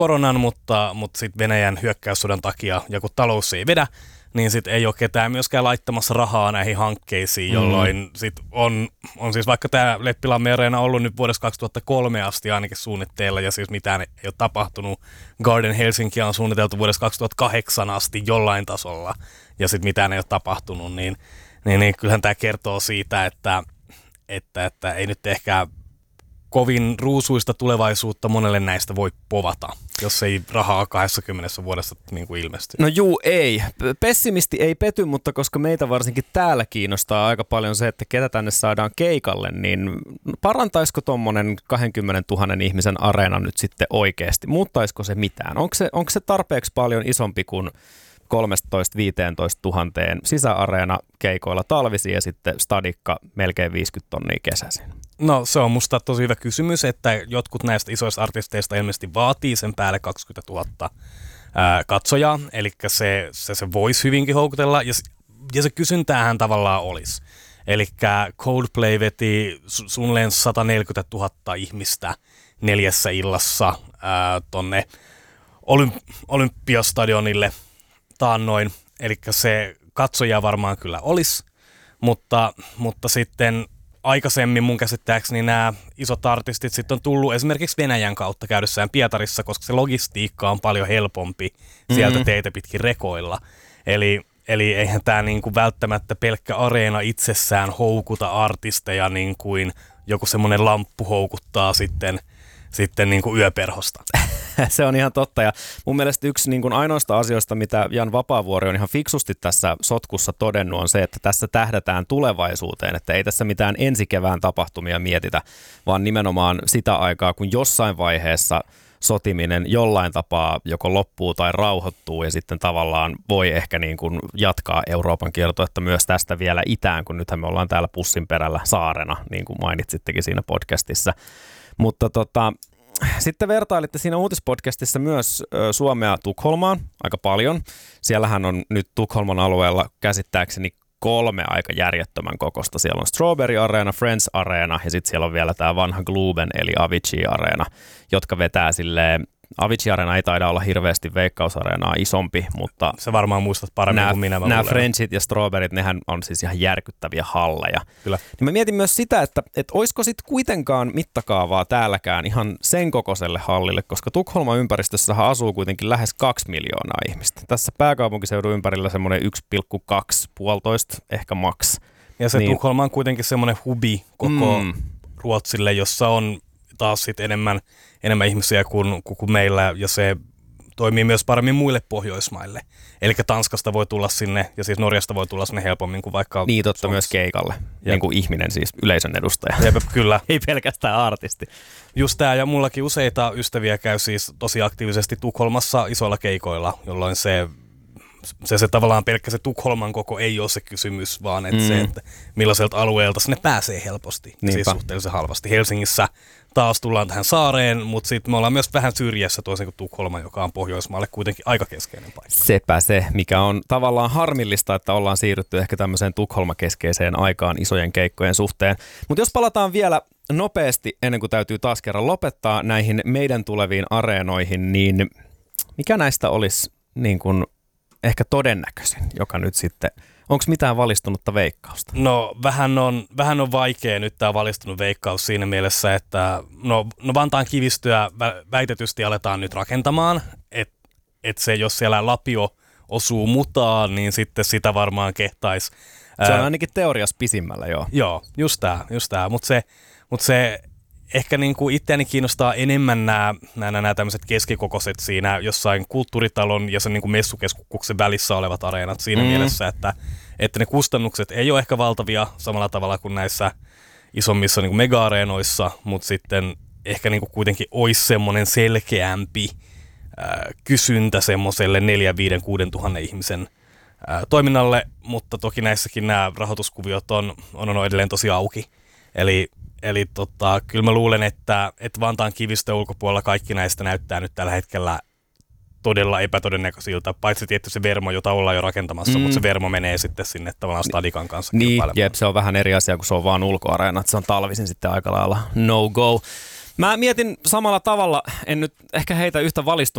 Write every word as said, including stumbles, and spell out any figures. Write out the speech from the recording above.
koronan, mutta, mutta sitten Venäjän hyökkäyssodan takia, ja kun talous ei vedä, niin sitten ei ole ketään myöskään laittamassa rahaa näihin hankkeisiin, jolloin mm. sitten on, on siis vaikka tämä Leppilammen areena ollut nyt vuodesta kaksituhattakolme asti ainakin suunnitteilla, ja siis mitään ei ole tapahtunut. Garden Helsinki on suunniteltu vuodesta kaksituhattakahdeksan asti jollain tasolla, ja sitten mitään ei ole tapahtunut, niin, niin, niin kyllähän tämä kertoo siitä, että, että, että ei nyt ehkä kovin ruusuista tulevaisuutta monelle näistä voi povata, jos ei rahaa kaksikymmentä vuodessa niin kuin ilmesty. No juu, ei. Pessimisti ei pety, mutta koska meitä varsinkin täällä kiinnostaa aika paljon se, että ketä tänne saadaan keikalle, niin parantaisiko tuommoinen kaksikymmentätuhatta ihmisen areena nyt sitten oikeasti? Muuttaisiko se mitään? Onko se, onko se tarpeeksi paljon isompi kuin kolmetoista viisitoista tuhanteen sisäareena keikoilla talvisin ja sitten stadikka melkein viisikymmentä tonnia kesäisin? No se on musta tosi hyvä kysymys, että jotkut näistä isoista artisteista ilmeisesti vaatii sen päälle kaksikymmentätuhatta ää, katsojaa, eli se, se, se voisi hyvinkin houkutella, ja, ja se kysyntäähän tavallaan olisi. Eli Coldplay veti su- suunnilleen sataneljäkymmentätuhatta ihmistä neljässä illassa ää, tonne Olymp- Olympiastadionille taannoin, eli se katsojia varmaan kyllä olisi, mutta, mutta sitten aikaisemmin mun käsittääkseni nämä isot artistit sitten on tullut esimerkiksi Venäjän kautta käydessään Pietarissa, koska se logistiikka on paljon helpompi sieltä mm-hmm. teitä pitkin rekoilla. Eli, eli eihän tämä niinku välttämättä pelkkä areena itsessään houkuta artisteja niin kuin joku semmoinen lamppu houkuttaa sitten, sitten niinku yöperhosta. Se on ihan totta, ja mun mielestä yksi niin kuin ainoista asioista, mitä Jan Vapaavuori on ihan fiksusti tässä sotkussa todennut, on se, että tässä tähdätään tulevaisuuteen, että ei tässä mitään ensi kevään tapahtumia mietitä, vaan nimenomaan sitä aikaa, kun jossain vaiheessa sotiminen jollain tapaa joko loppuu tai rauhoittuu, ja sitten tavallaan voi ehkä niin kuin jatkaa Euroopan kiertuetta myös tästä vielä itään, kun nythän me ollaan täällä pussin perällä saarena, niin kuin mainitsittekin siinä podcastissa. Mutta tota... Sitten vertailitte siinä uutispodcastissa myös ö, Suomea Tukholmaan aika paljon. Siellähän on nyt Tukholman alueella käsittääkseni kolme aika järjettömän kokosta. Siellä on Strawberry Areena, Friends Areena ja sitten siellä on vielä tämä vanha Globen eli Avicii Areena, jotka vetää silleen. Avicii Areena ei taida olla hirveästi Veikkaus-areenaa isompi, mutta se varmaan muistat paremmin nää, kuin minä. Nämä Friendsit ja Strawberryt, nehän on siis ihan järkyttäviä halleja. Kyllä. Niin mä mietin myös sitä, että, että olisiko sitten kuitenkaan mittakaavaa täälläkään ihan sen kokoiselle hallille, koska Tukholman ympäristössähän asuu kuitenkin lähes kaksi miljoonaa ihmistä. Tässä pääkaupunkiseudun ympärillä semmoinen yksi pilkku kaksi, puolitoista ehkä maks. Ja se niin. Tukholma on kuitenkin semmoinen hubi koko Mm. Ruotsille, jossa on taas sit enemmän, enemmän ihmisiä kuin, kuin meillä, ja se toimii myös paremmin muille Pohjoismaille. Eli Tanskasta voi tulla sinne, ja siis Norjasta voi tulla sinne helpommin kuin vaikka Niin totta Suomessa. myös keikalle, niin kuin ihminen siis, yleisön edustaja. Jep, kyllä. Ei pelkästään artisti. Just tämä, ja mullakin useita ystäviä käy siis tosi aktiivisesti Tukholmassa isoilla keikoilla, jolloin se, se, se tavallaan pelkkä se Tukholman koko ei ole se kysymys, vaan että mm. se, että millaiselta alueelta sinne pääsee helposti, Niinpä. Siis suhteellisen halvasti. Helsingissä taas tullaan tähän saareen, mutta sitten me ollaan myös vähän syrjässä toisin kuin Tukholma, joka on Pohjoismaalle kuitenkin aika keskeinen paikka. Sepä se, mikä on tavallaan harmillista, että ollaan siirrytty ehkä tämmöiseen Tukholma-keskeiseen aikaan isojen keikkojen suhteen. Mutta jos palataan vielä nopeasti, ennen kuin täytyy taas kerran lopettaa näihin meidän tuleviin areenoihin, niin mikä näistä olisi niin kuin ehkä todennäköisin, joka nyt sitten... Onko mitään valistunutta veikkausta? No vähän on, vähän on vaikea nyt tämä valistunut veikkaus siinä mielessä, että no, no Vantaan kivistöä väitetysti aletaan nyt rakentamaan, että et se jos siellä lapio osuu mutaan, niin sitten sitä varmaan kehtaisi. Se on ainakin teoriassa pisimmällä, joo. Joo, just tämä, just tämä. Mutta se, mut se ehkä niinku itseäni kiinnostaa enemmän nämä, nämä, nämä tämmöiset keskikokoiset siinä jossain kulttuuritalon ja sen niinku messukeskuksen välissä olevat areenat siinä mm. mielessä, että, että ne kustannukset ei ole ehkä valtavia samalla tavalla kuin näissä isommissa niinku mega-areenoissa, mutta sitten ehkä niinku kuitenkin olisi semmoinen selkeämpi äh, kysyntä semmoiselle neljä, viiden, kuuden tuhannen ihmisen äh, toiminnalle, mutta toki näissäkin nämä rahoituskuviot on, on, on edelleen tosi auki. Eli Eli tota, kyllä mä luulen, että, että Vantaan kivistön ulkopuolella kaikki näistä näyttää nyt tällä hetkellä todella epätodennäköisiltä, paitsi tietty se Vermo, jota ollaan jo rakentamassa, mm. mutta se Vermo menee sitten sinne tavallaan Stadikan kanssa niin, kilpailemaan. Jep, se on vähän eri asia, kun se on vaan ulkoareena, että se on talvisin sitten aika lailla no go. Mä mietin samalla tavalla, en nyt ehkä heitä yhtä valistunut